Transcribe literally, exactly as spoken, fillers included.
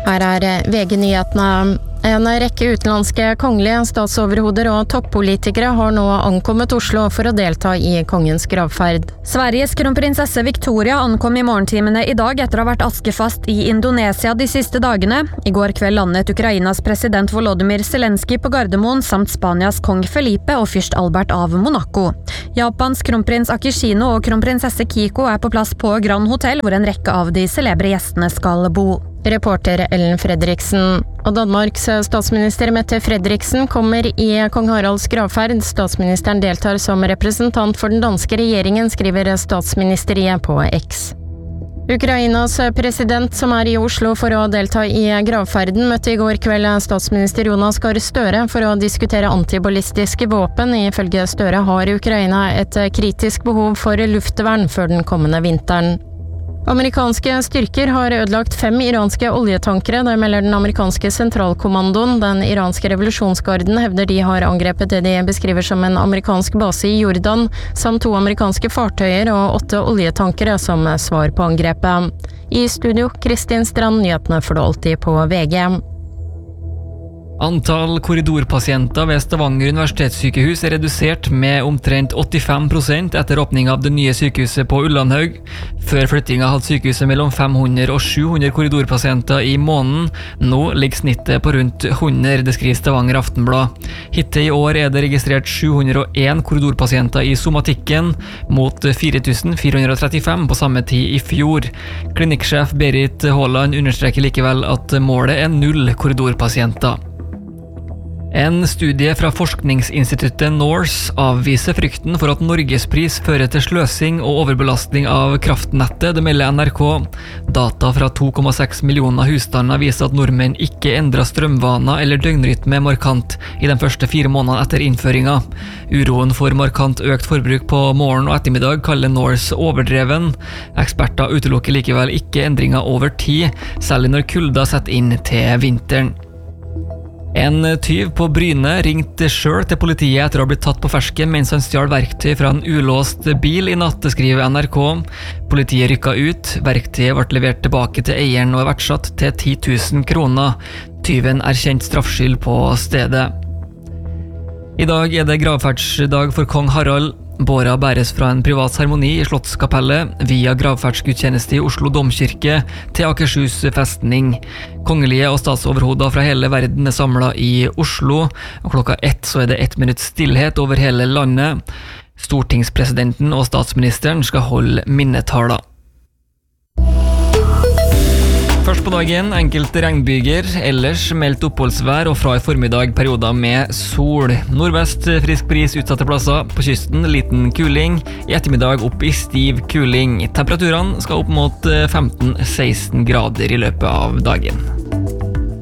Her er V G-nyhetene. En rekke utenlandske kongelige statsoverhoder og toppolitikere har nå ankommet Oslo for å delta i kongens gravferd. Sveriges kronprinsesse Victoria ankom i morgentimene i dag etter å ha vært askefast i Indonesia de siste dagene. I går kveld landet Ukrainas president Volodymyr Zelensky på Gardermoen samt Spanias kong Felipe og fyrst Albert av Monaco. Japans kronprins Akishino og kronprinsesse Kiko er på plass på Grand Hotel, hvor en rekke av de celebre gjestene skal bo. Reporter Ellen Fredriksen. Og Danmarks statsminister Mette Frederiksen kommer i kong Haralds gravferd. Statsministeren deltar som representant for den danske regjeringen, skriver statsministeriet på X. Ukrainas president, som er i Oslo for å delta i gravferden, møtte i går kveld statsminister Jonas Gahr Støre for å diskutere antiballistiske våpen. Ifølge Støre har Ukraina et kritisk behov for luftvern før den kommende vinteren. Amerikanske styrker har ødelagt fem iranske oljetankere, det melder den amerikanske sentralkommandoen. Den iranske revolusjonsgarden hevder de har angrepet det de beskriver som en amerikansk base i Jordan, samt to amerikanske fartøyer og åtte oljetankere som svar på angrepet. I studio, Kristin Strand, nyhetene får du alltid på V G. Antall korridorpasienter ved Stavanger universitetssykehus er redusert med omtrent åttifem prosent etter åpning av det nye sykehuset på Ullandhaug. Før flyttinga hadde sykehuset mellom fem hundre og sju hundre korridorpasienter i måneden. Nå ligger snittet på rundt hundre, det skriver Stavanger Aftenblad. Hittil i år er det registrert sju hundre og en korridorpasienter i somatikken, mot fire tusen fire hundre og trettifem på samme tid i fjor. Klinikksjef Berit Haaland understreker likevel at målet er null korridorpasienter. En studie fra forskningsinstituttet Norse avviser frykten for at Norgespris fører til sløsing og overbelastning av kraftnettet, det melder N R K. Data fra to komma seks millioner husstander viser at nordmenn ikke endret strømvaner eller døgnrytme markant i de første fire månedene etter innføringa. Uroen for markant økt forbruk på morgen og ettermiddag kaller Norse overdreven. Eksperter utelukker likevel ikke endringer over tid, særlig når kulda setter inn til vinteren. En tyv på Bryne ringte selv til politiet etter å ha blitt tatt på fersken mens han stjal verktøy fra en ulåst bil i natt, skriver N R K. Politiet rykket ut, verktøyet ble levert tilbake til eieren og er verdsatt til ti tusen kroner. Tyven erkjent straffskyld på stedet. I dag er det gravferdsdag for kong Harald. Båra bæres fra en privat seremoni i Slottskapellet via gravferdsgudstjeneste i Oslo domkirke til Akershus festning. Kongelige og statsoverhoder fra hele verden er samlet i Oslo, og klokka ett så er det ett minutt stillhet over hele landet. Stortingspresidenten og statsministeren skal holde minnetaler. Først på dagen, enkelte regnbyger, ellers meldt oppholdsvær og fra i formiddag perioder med sol. Nordvest frisk bris utsatte plasser, på kysten liten kuling, i ettermiddag opp i stiv kuling. Temperaturene skal opp mot femten til seksten grader i løpet av dagen.